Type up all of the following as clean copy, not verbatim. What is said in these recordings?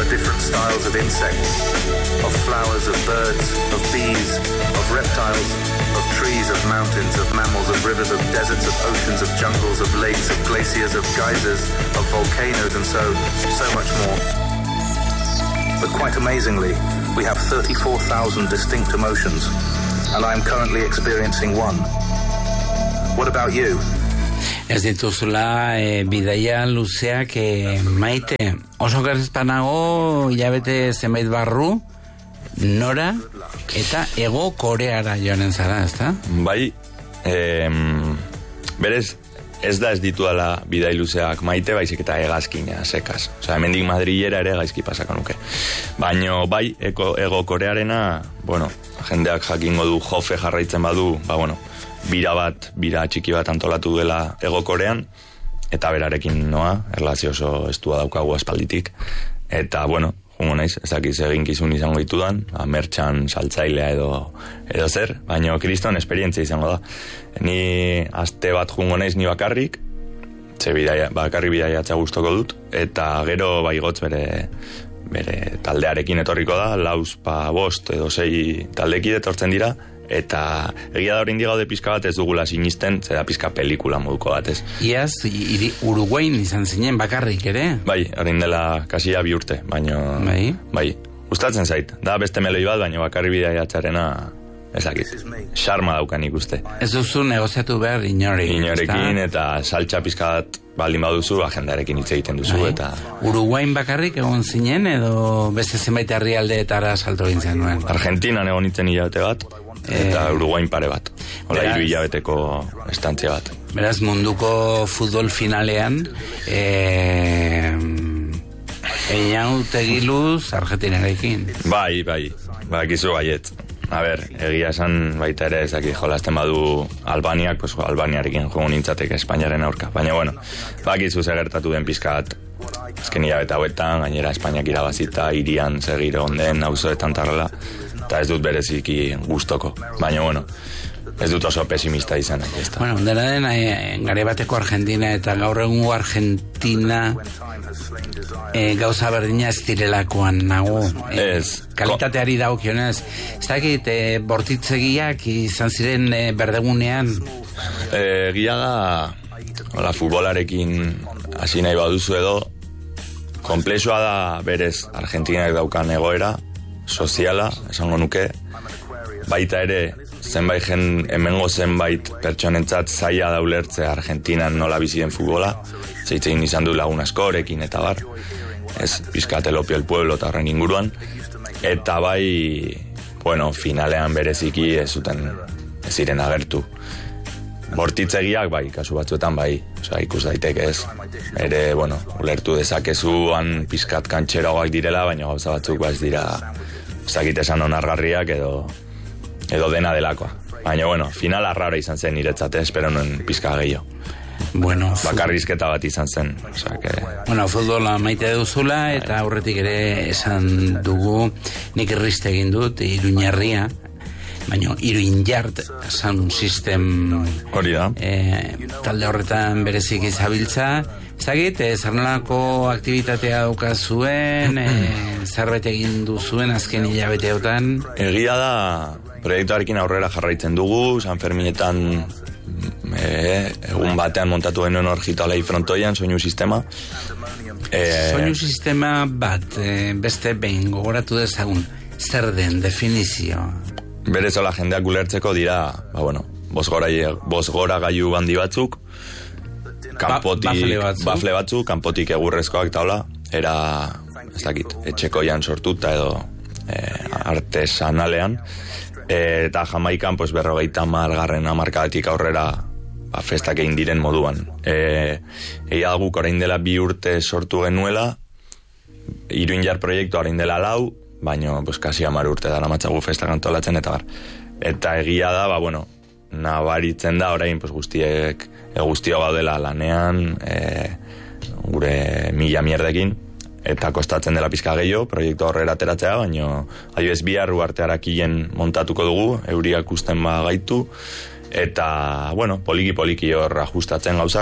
the different styles of insects, of flowers, of birds, of bees, of reptiles, of trees, of mountains, of mammals, of rivers, of deserts, of oceans, of jungles, of lakes, of glaciers, of geysers, of volcanoes, and so much more. But quite amazingly, we have 34,000 distinct emotions, and I am currently experiencing one. What about you? Ez dituzula bidaia luzeak maite. Oso gertzpanago hilabete zenbait barru, nora eta Hego Koreara joanen zara, ezta? Bai, berez, ez da ez dituala bidai luzeak maite, baizik eta hegazkina, sekaz. Osea, hemendik Madrilera ere gaizki pasako nuke. Baina bai, Hego Korearena, bueno, jendeak jakingo du Jofe jarraitzen badu, bira txiki bat antolatu dela Hego Korean, eta berarekin noa, erlazio oso estua daukagu aspalditik, eta jungo naiz, ez dakiz eginkizun izango ditudan, mertxan saltzailea edo zer, baina kriston esperientzia izango da. Ni aste bat jungo naiz ni bakarrik, bakarrik bidaiatza gustoko dut, eta gero baigotz bere taldearekin etorriko da, 5 edo 6 taldekide etortzen dira, eta egia da orain gaude pizka bat ez dugula sinisten, zera pizka pelikula moduko bat, ez? Iaz, Uruguain izan zinen bakarrik ere? Bai, orain dela kasia 2 urte, baina... Bai, gustatzen zait, da beste meloi bat, baina bakarri bidaiatzarena ezakit, xarma daukan ikuste. Ez duzu negoziatu behar inorekin, eta saltxa pizka bat baldin baduzu, agendarekin hitz egiten duzu, eta... Uruguain bakarrik egon zinen, edo beste zenbait herrialdeetara salto gintzen nuen? Argentinan egon nintzen hilabete bat, eta Uruguain pare bat. Hola, 3 hilabeteko estantzia bat. Beraz, munduko futbol finalean, Einautegiluz Argentinarekin. Bai, bakizu baiet. A ber, egia esan baita ere ezaki jolasten badu Albaniak, pues Albaniarekin jogo nintzateke Espainiaren aurka. Baina, bakizu zegertatu den pizkat azken hilabete hauetan, gainera Espainiak irabazita, hirian segire onden, auzoetan tarrela, eta ez dut bereziki gustoko. Baina, ez dut oso pesimista izan. Dena den, gare bateko Argentina eta gaur egungo Argentina gauza berdina ez direlakoan nago. Kalitateari dagokionez. Ez dakit, bortitzegiak izan ziren berdegunean? Egia da, futbolarekin hasi nahi baduzu edo, komplexua da berez Argentinak daukan egoera, soziala, esango nuke, baita ere, hemengo zenbait pertsonentzat zaila da ulertzea Argentinan nola bizi den futbola, zeitzen izan du lagun askorekin eta bar, ez pizkat elopio el pueblo eta horren inguruan, eta bai, finalean bereziki ez ziren agertu. Bortitzegiak bai, kasu batzuetan bai, ikus daiteke ez, ere, ulertu dezakezuan pizkat kantxeroak direla, baina gauza batzuk ez dira, ezakit esan onargarriak edo dena delakoa. Baina, finala rara izan zen niretzat, espero nuen pizka gehiago. Bakarrizketa bat izan zen. Futbola maite duzula, eta aurretik ere esan dugu, nik irriste egin dut, Iruñarria, baina Iruñart sound system hori da. Talde horretan berezik izabiltza. Zagit, zernolako aktibitatea daukazuen, zerbait egin duzuen azken hilabeteotan? Egia da, proiektuarekin aurrera jarraitzen dugu, San Ferminetan egun batean montatu genuen hor Gitalei frontoian, soinu sistema. Soinu sistema bat, beste behin gogoratu dezagun, zer den definizio? Berezola jendeak ulertzeko dira, bost gora gailu handi batzuk, bafle batzuk, kanpotik egurrezkoak taula, era, ez dakit, etxekoian sortuta edo artesanalean, eta Jamaikan, 50. hamarkadatik aurrera festak egin diren moduan. Egia guk orain dela 2 urte sortu genuela, Iruñar proiektu orain dela 4, baina kasi 10 urte dara matzagu festak antolatzen eta bar. Eta egia da, nabaritzen da orain guztio gaudela lanean, gure 1000 mierdekin, eta kostatzen dela pizka gehiago, proiektu horrela ateratzea, baina adibidez bihar uartearakien montatuko dugu, euriak usten gaitu, eta, poliki hor ajustatzen gauzak,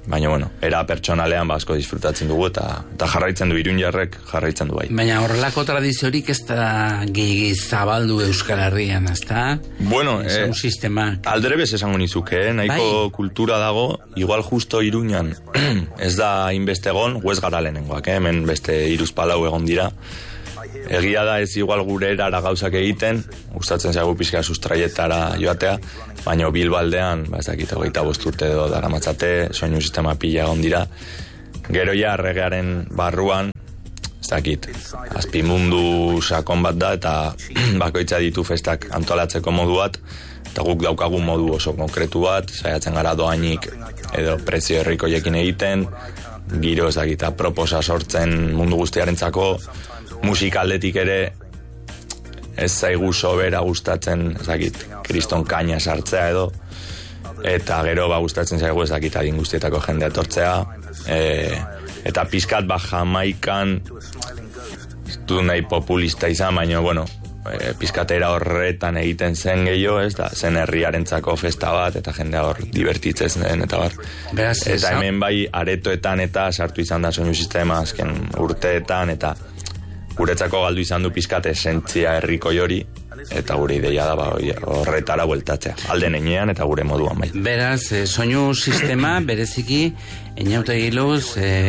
Baina, bueno, era pertsonalean asko disfrutatzen dugu eta jarraitzen du, Iruñarrek jarraitzen du bai. Baina horrelako tradiziorik ez da gehi zabaldu Euskal Herrian, ez da? Bueno, sistemak. Aldrebez esango nizuke, nahiko kultura dago, igual justo Iruñan ez da inbeste egon, huez gara lehenengoak, hemen beste 3-4 egon dira. Egia da ez igual gure erara gauzak egiten, gustatzen zaigu pizka sustraietara joatea, baina Bilbaldean, ez dakit, 25 urte edo daramatzate, soinu sistema pila egon dira. Gero ja regearen barruan, ez dakit, azpimundu sakon bat da, eta bakoitza ditu festak antolatzeko modu bat, eta guk daukagun modu oso konkretu bat, saiatzen gara doainik edo prezio herrikoiekin egiten, giro ez dakit, proposa sortzen mundu guztiarentzako, musika aldetik ere ez zaigu sobera gustatzen, ez dakit, kriston kaina sartzea edo, eta gero gustatzen zaigu ez dakit adin guztietako jendea etortzea, eta pizkat Jamaikan ez du nahi populista izan, baina, bueno, pizkatera horretan egiten zen gehiago, ez da, zen herriarentzako festa bat, eta jendea hor divertitzen zen, eta bar. Eta hemen bai aretoetan eta sartu izan da soinu sistema azken urteetan, eta guretzako galdu izan du pizkat esentzia herriko hori, eta gure ideia da horretara bueltatzea. Alden enean eta gure moduan bai. Beraz, soinu sistema bereziki Eñautegi Luz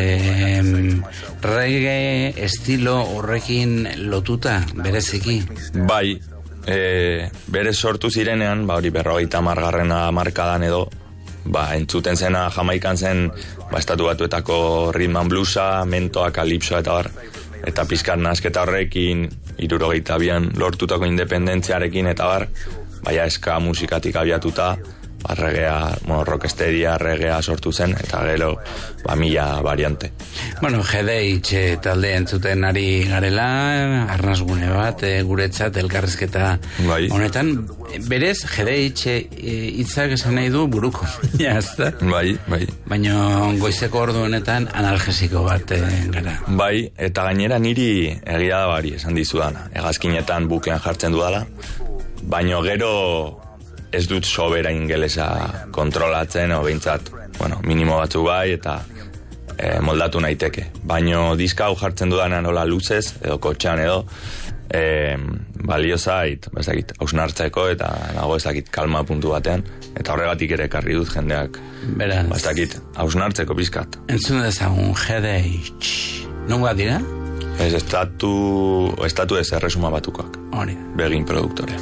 reggae estilo horrekin lotuta bereziki. Bai, bere sortu zirenean, hori 50. hamarkadan edo, entzuten zena Jamaikan zen, estatu batuetako rhythm and bluesa, mentoa, kalipsoa eta bar, eta pizkat nasketa horrekin 72an lortutako independentziarekin eta bar, eska musikatik abiatuta, regea, rockesteria, regea sortu zen, eta gero, 1000 variante. Bueno, GDH talde entzuten ari garela, arnazgune bat, guretzat elkarrizketa honetan. Berez, GDH hitzak esan nahi du buruko, jazta? Bai. Baina goizeko ordu honetan analgesiko bat gara. Bai, eta gainera niri egia da bari esan dizudana. Hegazkinetan buklean jartzen dudala, baina gero ez dut sobera ingelesa kontrolatzen, o behintzat, minimo batzu bai, eta moldatu naiteke. Baina diska hau jartzen dudanean nola luzez, edo kotxean edo, balio zait, hausnartzeko, eta nago ez dakit kalma puntu batean, eta horregatik ere ekarri dut jendeak, ez dakit, hausnartzeko pizkat. Entzun dezagun, GDH, nongoa dira? Ez estatu ez erresuma batukoak, Begin produktorea.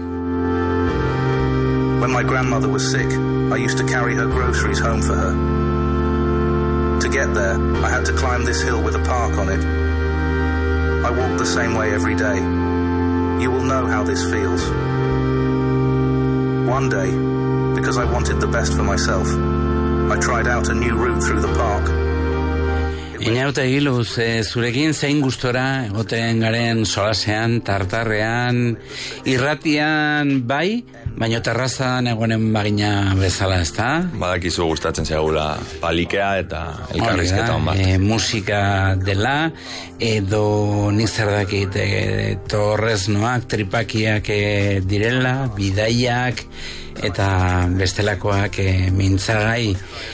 When my grandmother was sick, I used to carry her groceries home for her. To get there, I had to climb this hill with a park on it. I walk the same way every day. You will know how this feels. One day, because I wanted the best for myself, I tried out a new route through the park. Eñautegi Luz, zurekin zein gustora egoten garen solasean, tartarrean, irratian bai, baina terrazan egonen bagina bezala, ez da? Badakizu gustatzen zegula palikea eta elkarrizketa hon bat. Musika dela, edo nik zer dakit torreznoak, tripakiak direla, bidaiak, eta bestelakoak mintzagai.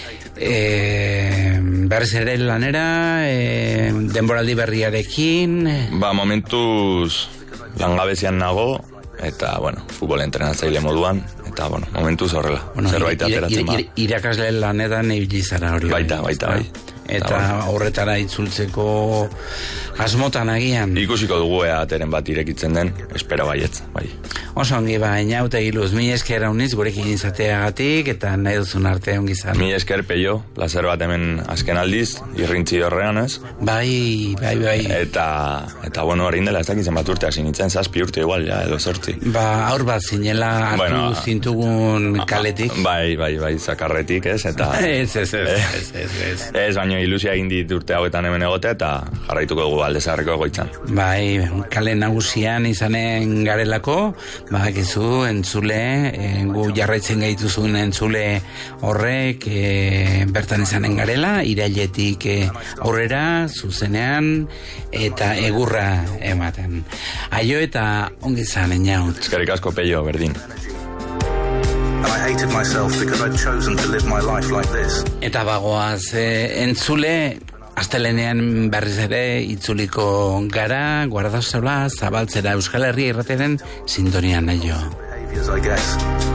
Berriz ere lanera, denboraldi berriarekin. Momentuz langabezian nago, eta, futbol entrenatzaile moduan, eta, momentuz horrela, zerbait ateratzen ba. Irakasle lanetan ibili zara hori. Baita. Eta horretara itzultzeko asmotan agian. Ikusiko dugu ateren bat irekitzen den, espero baietz, bai. Oso ongi Eñautegi Luz, mila esker hauniz gurekin izateagatik, eta nahi duzun arte ongi zan. Mila esker peio, plazer bat hemen azken aldiz, irrintzi horrean, ez? Bai. Eta hori indela, ez dakitzen bat urte hasi nintzen, 7 urte igual, edo 8. Aur bat zinela hartu zintugun kaletik. Bai, zakarretik, ez? Eta ez, baina ilusia egin dit urte hauetan hemen egotea, eta jarraituko dugu Aldezarreko egoitzan. Bai, kale nagusian izanen garelako, badakizu entzule, gu jarraitzen gaituzun entzule horrek bertan izanen garela, irailetik aurrera, zuzenean, eta egurra ematen. Aio eta ongi zan, Eñaut. Eskerrik asko peio, berdin. and I hated myself because I'd chosen to live my life like this. Eta bagoaz entzule, astelenean berriz ere itzuliko gara, Guardasola zabaltzera Euskal Herria irratiaren sintonian naio. Behaviors, I guess.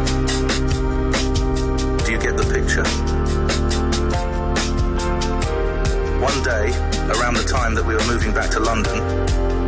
Do you get the picture? One day, around the time that we were moving back to London,